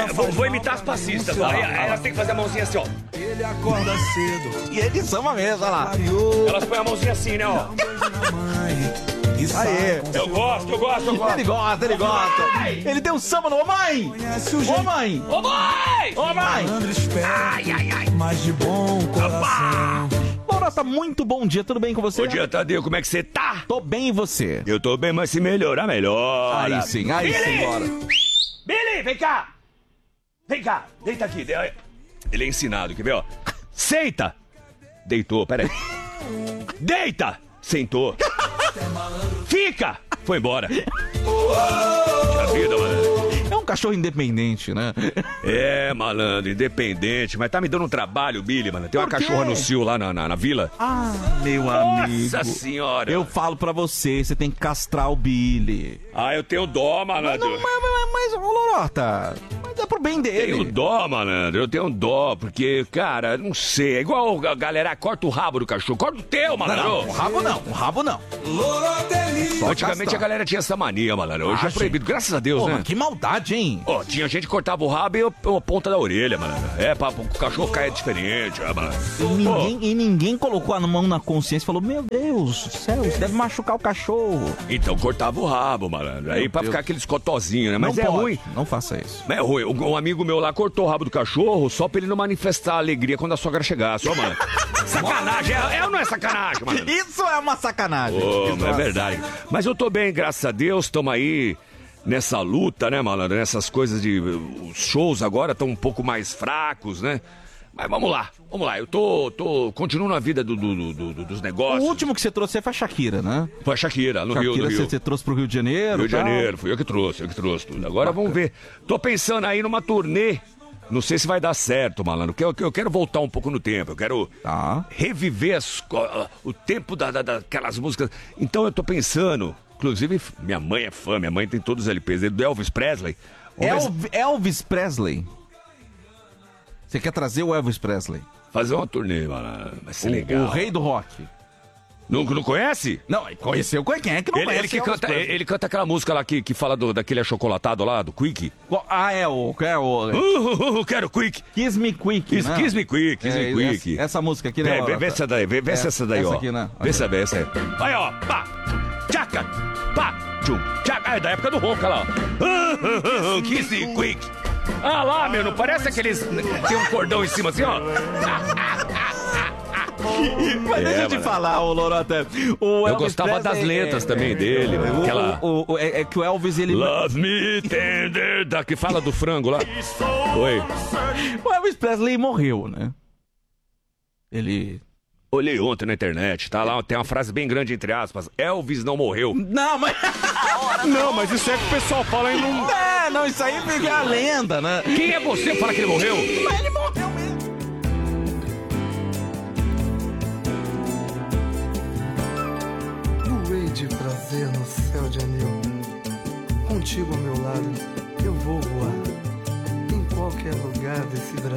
Vou imitar as passistas, tá? Elas têm que fazer a mãozinha assim, ó. Ele acorda cedo. E eles são uma mesa, olha lá. Elas põem a mãozinha assim, né, ó. Aê. Eu gosto. Ele gosta. Ele tem um samba no... Ô, mãe! Ô, mãe! Ô, mãe! Ô, mãe! Ai. Mas de bom coração. Lorota, muito bom dia, tudo bem com você? Bom dia, Tadeu, como é que você tá? Tô bem, e você? Eu tô bem, mas se melhorar, melhor. Aí sim, bora. Billy, vem cá! Vem cá, deita aqui. Ele é ensinado, quer ver, ó? Senta! Deitou, peraí. Deita! Sentou. Fica! Foi embora. Puxa vida, mano. É um cachorro independente, né? É, malandro, independente. Mas tá me dando um trabalho, Billy, mano. Tem uma cachorra no cio lá na vila. Ah, meu amigo. Nossa senhora. Eu falo pra você tem que castrar o Billy. Ah, eu tenho dó, malandro. Mas, Lorota, mas é pro bem dele. Tenho dó, malandro. Eu tenho dó, porque, cara, não sei. É igual a galera corta o rabo do cachorro. Corta o teu, malandro. Não, o rabo não. Antigamente a galera tinha essa mania, malandro. Hoje é proibido, graças a Deus, Pô, né? mas que maldade, hein? Ó, tinha gente que cortava o rabo e a ponta da orelha, malandro. É, pra o cachorro cair diferente, malandro. E ninguém colocou a mão na consciência e falou, meu Deus do céu, isso deve machucar o cachorro. Então cortava o rabo, malandro. Aí pra ficar aqueles cotozinhos, né? Mas não é pode, ruim. Não faça isso. Mas é ruim. Um amigo meu lá cortou o rabo do cachorro só pra ele não manifestar alegria quando a sogra chegasse, ó, mano. Sacanagem, é ou não é sacanagem, mano? Isso é uma sacanagem. Ô, mas é verdade. Mas eu tô bem, graças a Deus, estamos aí nessa luta, né, malandro? Nessas coisas de... Os shows agora estão um pouco mais fracos, né? Mas vamos lá. Eu continuo na vida dos negócios. O último que você trouxe foi a Shakira, né? Foi a Shakira, no Rio. Você trouxe pro Rio de Janeiro? Rio de Janeiro, fui eu que trouxe tudo. Agora vamos ver. Tô pensando aí numa turnê. Não sei se vai dar certo, malandro. Eu quero voltar um pouco no tempo. Eu quero reviver o tempo daquelas músicas. Então eu tô pensando... Inclusive, minha mãe é fã. Minha mãe tem todos os LPs dele, do Elvis Presley. Elvis Presley? Você quer trazer o Elvis Presley? Fazer uma turnê, malandro. Vai ser legal. O rei do rock. Não conhece? Não, conheceu. Quem é que não conhece? Ele canta aquela música lá que fala daquele achocolatado lá, do Quick. Quero Quick. Kiss Me Quick, né? Kiss Me Quick. Essa música aqui, né? Vê essa daí, vê essa daí, ó. Aqui, né? Vê essa aí. Aí, ó, pá, tchaca, pá, tchum, tchaca. É da época do rock, lá, ó. Kiss Me Quick. Ah lá, meu, não parece aqueles... Tem um cordão em cima assim, ó. Mas deixa eu te falar, ô Lorota. Eu gostava das letras também dele. É que o Elvis, ele... Love me tender, que fala do frango lá. Oi. O Elvis Presley morreu, né? Ele... Olhei ontem na internet, tá lá, tem uma frase bem grande entre aspas. Elvis não morreu. Não, mas... Não, mas isso é que o pessoal fala aí não... Não, isso aí fica a lenda, né? Quem é você que fala que ele morreu? Mas ele morreu mesmo. De prazer no céu de anil. Contigo ao meu lado, eu vou voar em qualquer lugar desse Brasil.